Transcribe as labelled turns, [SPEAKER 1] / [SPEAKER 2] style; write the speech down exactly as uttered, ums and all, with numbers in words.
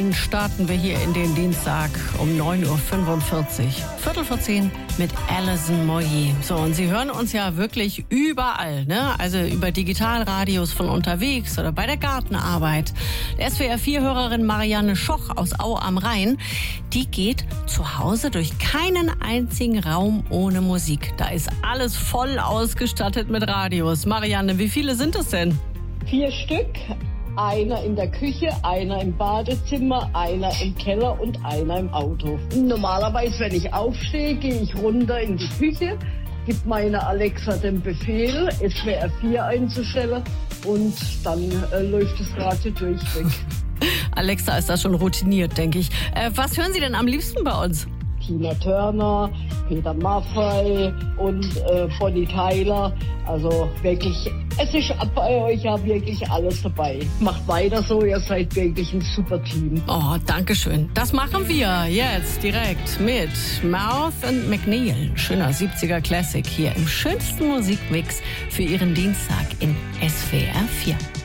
[SPEAKER 1] Starten wir hier in den Dienstag um neun Uhr fünfundvierzig. Viertel vor zehn mit Alison Moyet. So, und Sie hören uns ja wirklich überall, ne? Also über Digitalradios von unterwegs oder bei der Gartenarbeit. Der S W R vier Hörerin Marianne Schoch aus Au am Rhein, die geht zu Hause durch keinen einzigen Raum ohne Musik. Da ist alles voll ausgestattet mit Radios. Marianne, wie viele sind es denn?
[SPEAKER 2] Vier Stück. Einer in der Küche, einer im Badezimmer, einer im Keller und einer im Auto. Normalerweise, wenn ich aufstehe, gehe ich runter in die Küche, gebe meiner Alexa den Befehl, S W R vier einzustellen und dann äh, läuft das Radio durchweg.
[SPEAKER 1] Alexa ist da schon routiniert, denke ich. Äh, was hören Sie denn am liebsten bei uns?
[SPEAKER 2] Tina Turner, Peter Maffay und äh, Bonnie Tyler. Also wirklich, es ist bei euch ja wirklich alles dabei. Macht weiter so, ihr seid wirklich ein super Team.
[SPEAKER 1] Oh, danke schön. Das machen wir jetzt direkt mit Mouth and McNeil. Schöner siebziger Classic hier im schönsten Musikmix für Ihren Dienstag in S W R vier.